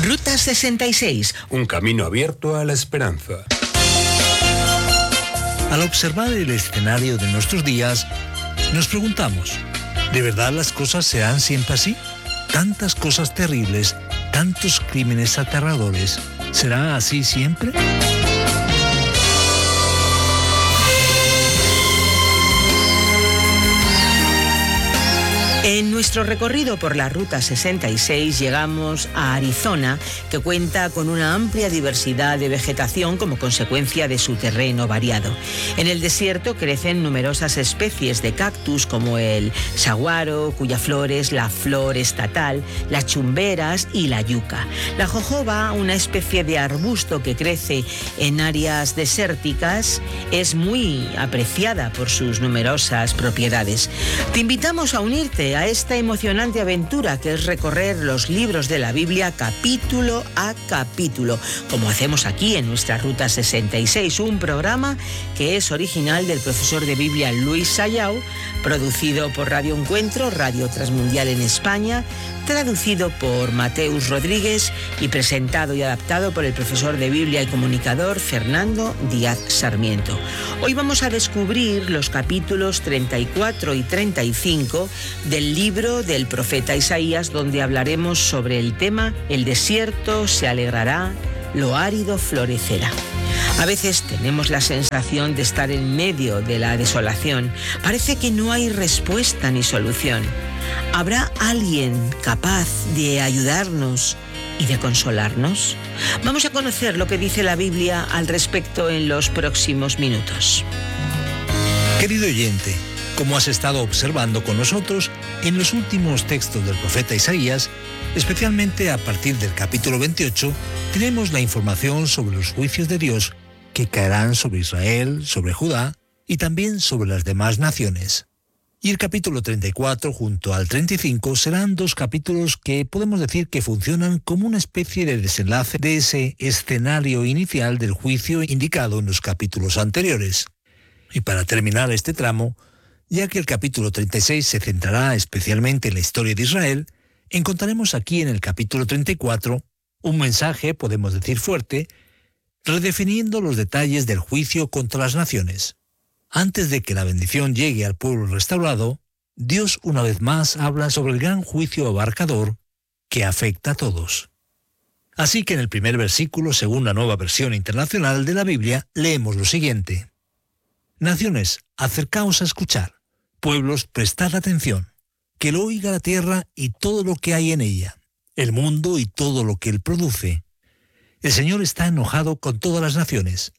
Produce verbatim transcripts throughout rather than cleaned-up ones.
Ruta sesenta y seis. Un camino abierto a la esperanza. Al observar el escenario de nuestros días, nos preguntamos, ¿de verdad las cosas serán siempre así? Tantas cosas terribles, tantos crímenes aterradores, ¿será así siempre? En nuestro recorrido por la Ruta sesenta y seis llegamos a Arizona, que cuenta con una amplia diversidad de vegetación como consecuencia de su terreno variado. En el desierto crecen numerosas especies de cactus como el saguaro, cuya flor es la flor estatal, las chumberas y la yuca. La jojoba, una especie de arbusto que crece en áreas desérticas, es muy apreciada por sus numerosas propiedades. Te invitamos a unirte a esta emocionante aventura que es recorrer los libros de la Biblia capítulo a capítulo, como hacemos aquí en nuestra Ruta sesenta y seis, un programa que es original del profesor de Biblia Luis Sayao, producido por Radio Encuentro, Radio Transmundial en España, traducido por Mateus Rodríguez y presentado y adaptado por el profesor de Biblia y comunicador Fernando Díaz Sarmiento. Hoy vamos a descubrir los capítulos treinta y cuatro y treinta y cinco del libro del profeta Isaías, donde hablaremos sobre el tema «El desierto se alegrará, lo árido florecerá». A veces tenemos la sensación de estar en medio de la desolación. Parece que no hay respuesta ni solución. ¿Habrá alguien capaz de ayudarnos y de consolarnos? Vamos a conocer lo que dice la Biblia al respecto en los próximos minutos. Querido oyente, como has estado observando con nosotros, en los últimos textos del profeta Isaías, especialmente a partir del capítulo veintiocho, tenemos la información sobre los juicios de Dios que caerán sobre Israel, sobre Judá y también sobre las demás naciones. Y el capítulo treinta y cuatro junto al treinta y cinco serán dos capítulos que podemos decir que funcionan como una especie de desenlace de ese escenario inicial del juicio indicado en los capítulos anteriores. Y para terminar este tramo, ya que el capítulo treinta y seis se centrará especialmente en la historia de Israel, encontraremos aquí en el capítulo treinta y cuatro un mensaje, podemos decir fuerte, redefiniendo los detalles del juicio contra las naciones. Antes de que la bendición llegue al pueblo restaurado, Dios una vez más habla sobre el gran juicio abarcador que afecta a todos. Así que en el primer versículo, según la Nueva Versión Internacional de la Biblia, leemos lo siguiente: Naciones, acercaos a escuchar. Pueblos, prestad atención. Que lo oiga la tierra y todo lo que hay en ella, el mundo y todo lo que él produce. El Señor está enojado con todas las naciones,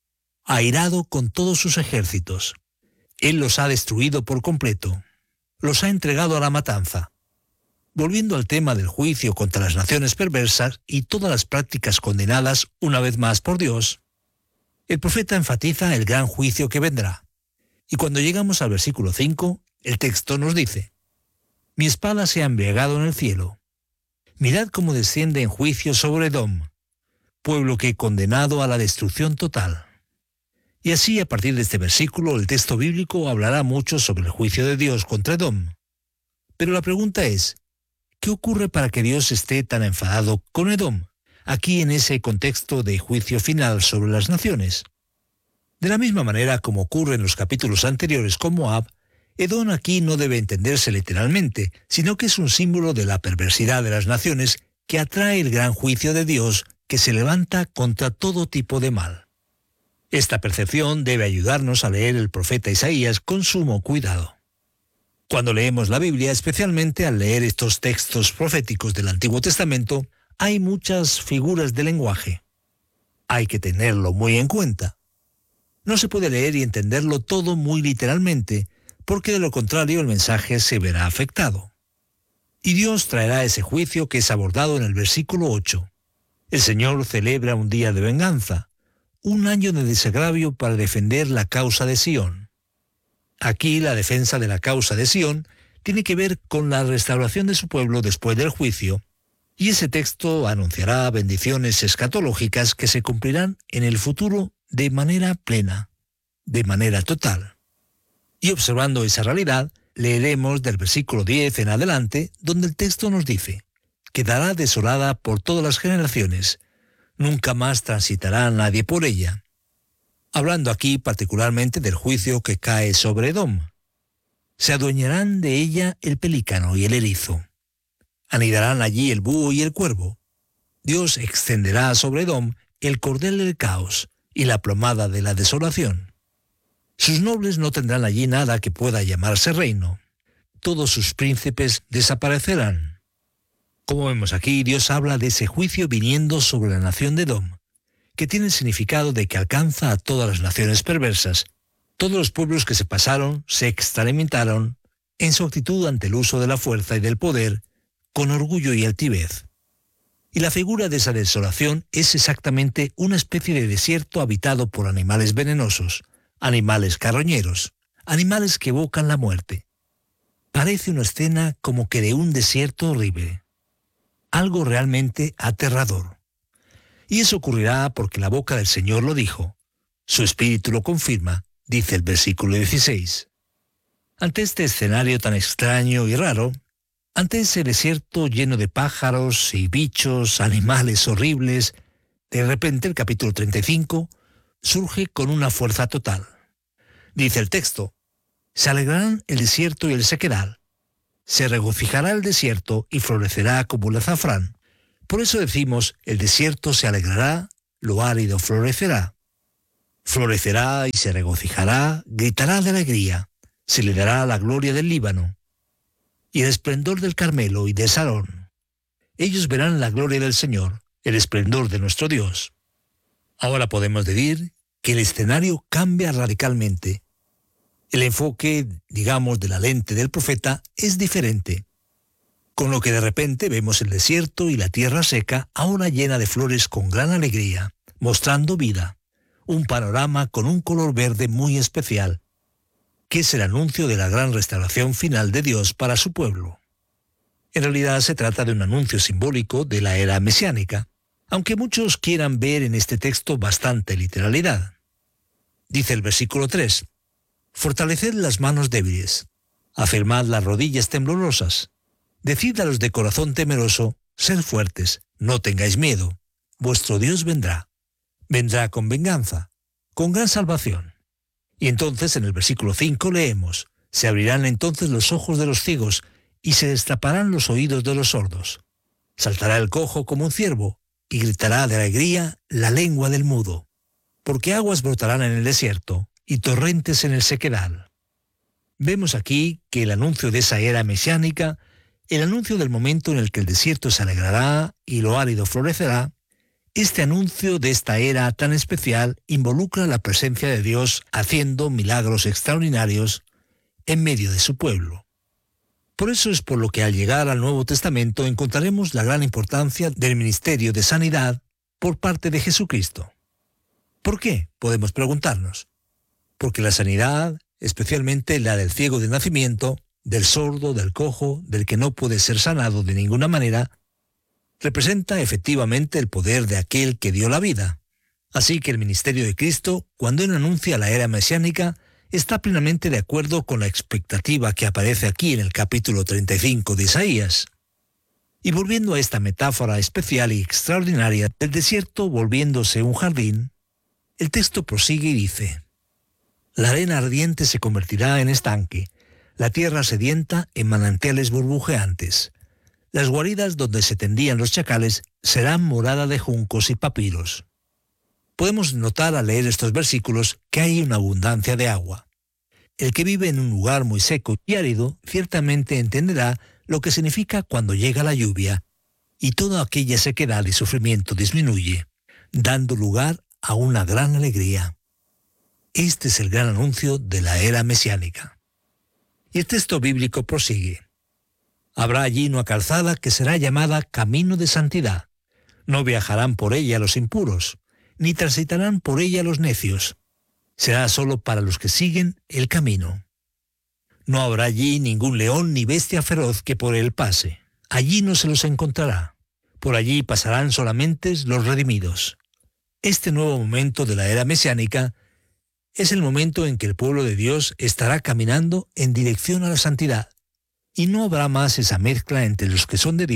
airado con todos sus ejércitos. Él los ha destruido por completo, los ha entregado a la matanza. Volviendo al tema del juicio contra las naciones perversas y todas las prácticas condenadas una vez más por Dios, el profeta enfatiza el gran juicio que vendrá. Y cuando llegamos al versículo cinco, el texto nos dice: Mi espada se ha embriagado en el cielo. Mirad cómo desciende en juicio sobre Edom, pueblo que he condenado a la destrucción total. Y así, a partir de este versículo, el texto bíblico hablará mucho sobre el juicio de Dios contra Edom. Pero la pregunta es, ¿qué ocurre para que Dios esté tan enfadado con Edom, aquí en ese contexto de juicio final sobre las naciones? De la misma manera como ocurre en los capítulos anteriores con Moab, Edom aquí no debe entenderse literalmente, sino que es un símbolo de la perversidad de las naciones que atrae el gran juicio de Dios que se levanta contra todo tipo de mal. Esta percepción debe ayudarnos a leer el profeta Isaías con sumo cuidado. Cuando leemos la Biblia, especialmente al leer estos textos proféticos del Antiguo Testamento, hay muchas figuras de lenguaje. Hay que tenerlo muy en cuenta. No se puede leer y entenderlo todo muy literalmente, porque de lo contrario el mensaje se verá afectado. Y Dios traerá ese juicio que es abordado en el versículo ocho. El Señor celebra un día de venganza, un año de desagravio para defender la causa de Sión. Aquí la defensa de la causa de Sión tiene que ver con la restauración de su pueblo después del juicio, y ese texto anunciará bendiciones escatológicas que se cumplirán en el futuro de manera plena, de manera total. Y observando esa realidad, leeremos del versículo diez en adelante, donde el texto nos dice: quedará desolada por todas las generaciones. Nunca más transitará nadie por ella. Hablando aquí particularmente del juicio que cae sobre Edom. Se adueñarán de ella el pelícano y el erizo. Anidarán allí el búho y el cuervo. Dios extenderá sobre Edom el cordel del caos y la plomada de la desolación. Sus nobles no tendrán allí nada que pueda llamarse reino. Todos sus príncipes desaparecerán. Como vemos aquí, Dios habla de ese juicio viniendo sobre la nación de Edom, que tiene el significado de que alcanza a todas las naciones perversas, todos los pueblos que se pasaron, se extralimitaron en su actitud ante el uso de la fuerza y del poder, con orgullo y altivez. Y la figura de esa desolación es exactamente una especie de desierto habitado por animales venenosos, animales carroñeros, animales que evocan la muerte. Parece una escena como que de un desierto horrible, algo realmente aterrador. Y eso ocurrirá porque la boca del Señor lo dijo. Su espíritu lo confirma, dice el versículo dieciséis. Ante este escenario tan extraño y raro, ante ese desierto lleno de pájaros y bichos, animales horribles, de repente el capítulo treinta y cinco surge con una fuerza total. Dice el texto: se alegrarán el desierto y el sequedal. Se regocijará el desierto y florecerá como el azafrán. Por eso decimos, el desierto se alegrará, lo árido florecerá. Florecerá y se regocijará, gritará de alegría, se le dará la gloria del Líbano y el esplendor del Carmelo y de Sarón. Ellos verán la gloria del Señor, el esplendor de nuestro Dios. Ahora podemos decir que el escenario cambia radicalmente. El enfoque, digamos, de la lente del profeta es diferente, con lo que de repente vemos el desierto y la tierra seca ahora llena de flores con gran alegría, mostrando vida, un panorama con un color verde muy especial, que es el anuncio de la gran restauración final de Dios para su pueblo. En realidad se trata de un anuncio simbólico de la era mesiánica, aunque muchos quieran ver en este texto bastante literalidad. Dice el versículo tres, fortaleced las manos débiles, afirmad las rodillas temblorosas, decid a los de corazón temeroso, sed fuertes, no tengáis miedo, vuestro Dios vendrá, vendrá con venganza, con gran salvación. Y entonces en el versículo cinco leemos, se abrirán entonces los ojos de los ciegos y se destaparán los oídos de los sordos. Saltará el cojo como un ciervo y gritará de alegría la lengua del mudo, porque aguas brotarán en el desierto y torrentes en el sequedal. Vemos aquí que el anuncio de esa era mesiánica, el anuncio del momento en el que el desierto se alegrará y lo árido florecerá, este anuncio de esta era tan especial involucra la presencia de Dios haciendo milagros extraordinarios en medio de su pueblo. Por eso es por lo que al llegar al Nuevo Testamento encontraremos la gran importancia del ministerio de sanidad por parte de Jesucristo. ¿Por qué? Podemos preguntarnos. Porque la sanidad, especialmente la del ciego de nacimiento, del sordo, del cojo, del que no puede ser sanado de ninguna manera, representa efectivamente el poder de aquel que dio la vida. Así que el ministerio de Cristo, cuando Él anuncia la era mesiánica, está plenamente de acuerdo con la expectativa que aparece aquí en el capítulo treinta y cinco de Isaías. Y volviendo a esta metáfora especial y extraordinaria del desierto volviéndose un jardín, el texto prosigue y dice: la arena ardiente se convertirá en estanque, la tierra sedienta en manantiales burbujeantes. Las guaridas donde se tendían los chacales serán morada de juncos y papiros. Podemos notar al leer estos versículos que hay una abundancia de agua. El que vive en un lugar muy seco y árido ciertamente entenderá lo que significa cuando llega la lluvia, y toda aquella sequedad y sufrimiento disminuye, dando lugar a una gran alegría. Este es el gran anuncio de la era mesiánica. Y el texto bíblico prosigue. Habrá allí una calzada que será llamada Camino de Santidad. No viajarán por ella los impuros, ni transitarán por ella los necios. Será solo para los que siguen el camino. No habrá allí ningún león ni bestia feroz que por él pase. Allí no se los encontrará. Por allí pasarán solamente los redimidos. Este nuevo momento de la era mesiánica es el momento en que el pueblo de Dios estará caminando en dirección a la santidad, y no habrá más esa mezcla entre los que son de Dios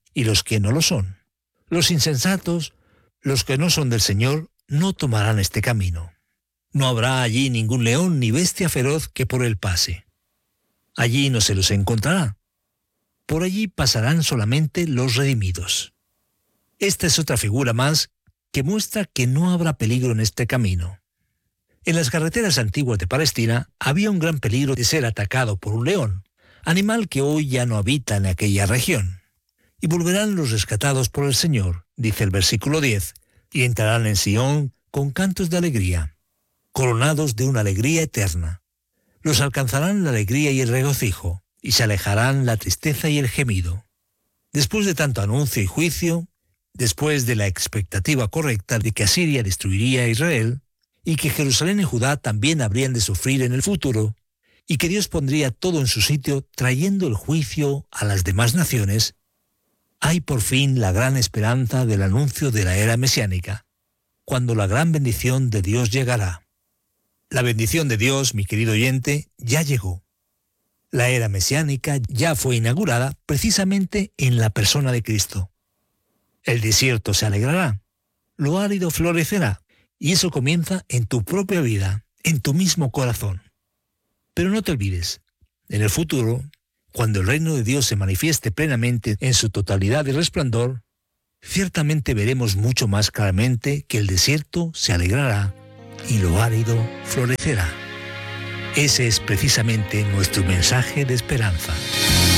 y los que no lo son. Los insensatos, los que no son del Señor, no tomarán este camino. No habrá allí ningún león ni bestia feroz que por él pase. Allí no se los encontrará. Por allí pasarán solamente los redimidos. Esta es otra figura más que muestra que no habrá peligro en este camino. En las carreteras antiguas de Palestina había un gran peligro de ser atacado por un león, animal que hoy ya no habita en aquella región. Y volverán los rescatados por el Señor, dice el versículo diez, y entrarán en Sión con cantos de alegría, coronados de una alegría eterna. Los alcanzarán la alegría y el regocijo, y se alejarán la tristeza y el gemido. Después de tanto anuncio y juicio, después de la expectativa correcta de que Asiria destruiría a Israel, y que Jerusalén y Judá también habrían de sufrir en el futuro, y que Dios pondría todo en su sitio trayendo el juicio a las demás naciones, hay por fin la gran esperanza del anuncio de la era mesiánica, cuando la gran bendición de Dios llegará. La bendición de Dios, mi querido oyente, ya llegó. La era mesiánica ya fue inaugurada precisamente en la persona de Cristo. El desierto se alegrará, lo árido florecerá, y eso comienza en tu propia vida, en tu mismo corazón. Pero no te olvides, en el futuro, cuando el reino de Dios se manifieste plenamente en su totalidad y resplandor, ciertamente veremos mucho más claramente que el desierto se alegrará y lo árido florecerá. Ese es precisamente nuestro mensaje de esperanza.